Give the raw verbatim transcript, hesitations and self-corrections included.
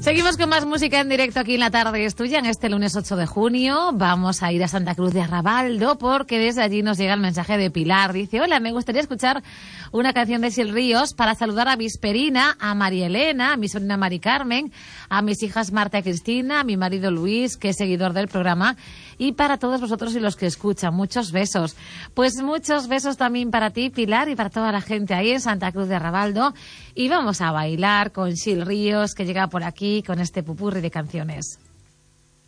Seguimos con más música en directo aquí en La Tarde es Tuya en este lunes ocho de junio. Vamos a ir a Santa Cruz de Arrabaldo porque desde allí nos llega el mensaje de Pilar. Dice, hola, me gustaría escuchar una canción de Sil Ríos para saludar a Visperina, a María Elena, a mi sobrina Mari Carmen, a mis hijas Marta y Cristina, a mi marido Luis, que es seguidor del programa, y para todos vosotros y los que escuchan. Muchos besos. Pues muchos besos también para ti, Pilar, y para toda la gente ahí en Santa Cruz de Arrabaldo. Y vamos a bailar con Sil Ríos, que llega por aquí con este pupurri de canciones.